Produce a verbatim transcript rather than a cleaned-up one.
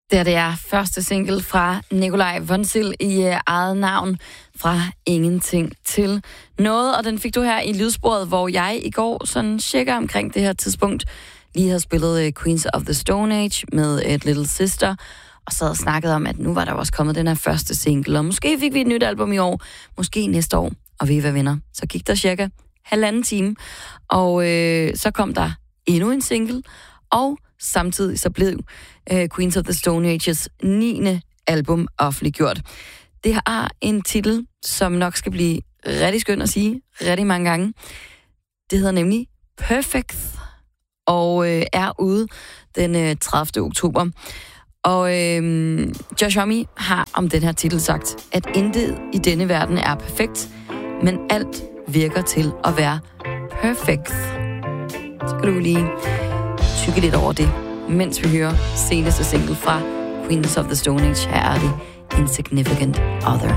Det er det er første single fra Nikolaj Vonsild i uh, eget navn, fra ingenting til noget, og den fik du her i lydsporet, hvor jeg i går sådan cirka omkring det her tidspunkt lige havde spillet uh, Queens of the Stone Age med uh, Little Sister, og så havde snakket om, at nu var der også kommet den her første single, og måske fik vi et nyt album i år, måske næste år, og vi er venner. Så gik der cirka halvanden time, og øh, så kom der endnu en single, og samtidig så blev uh, Queens of the Stone Ages niende album offentliggjort. Det har en titel, som nok skal blive rigtig skøn at sige rigtig mange gange. Det hedder nemlig Perfect, og uh, er ude den uh, tredivte oktober. Og øh, Josh Homme har om den her titel sagt, at intet i denne verden er perfekt, men alt virker til at være perfekt. Så kan du lige tykke lidt over det, mens vi hører seneste single fra Queens of the Stone Age. Her er det Insignificant Other.